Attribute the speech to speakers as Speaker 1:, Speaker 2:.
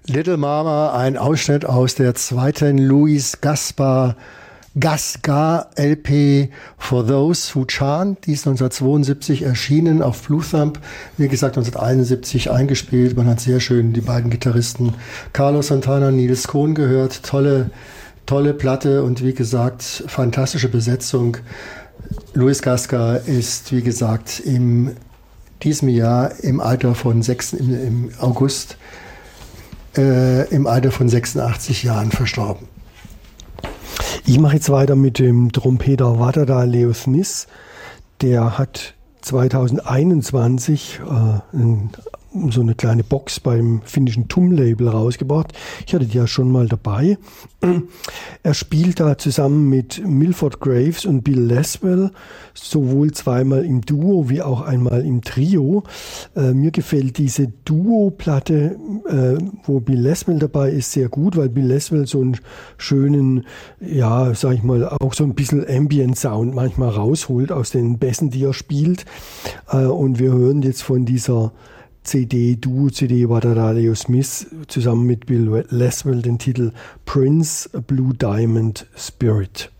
Speaker 1: Little Mama, ein Ausschnitt aus der zweiten Louis Gaspar LP For Those Who Chant. Die ist 1972 erschienen auf Blue Thumb. Wie gesagt, 1971 eingespielt. Man hat sehr schön die beiden Gitarristen Carlos Santana und Nils Cohn gehört. Tolle Platte und wie gesagt, fantastische Besetzung. Louis Gaspar ist, wie gesagt, in diesem Jahr im August im Alter von 86 Jahren verstorben.
Speaker 2: Ich mache jetzt weiter mit dem Trompeter Wadada Leo Smith. Der hat 2021 so eine kleine Box beim finnischen TUM-Label rausgebracht. Ich hatte die ja schon mal dabei. Er spielt da zusammen mit Milford Graves und Bill Laswell, sowohl zweimal im Duo wie auch einmal im Trio. Mir gefällt diese Duo-Platte, wo Bill Laswell dabei ist, sehr gut, weil Bill Laswell so einen schönen, ja, sag ich mal, auch so ein bisschen Ambient-Sound manchmal rausholt aus den Bässen, die er spielt. Und wir hören jetzt von dieser Duo-CD Wadada Leo Smith zusammen mit Bill Laswell den Titel Prince Blue Diamond Spirit.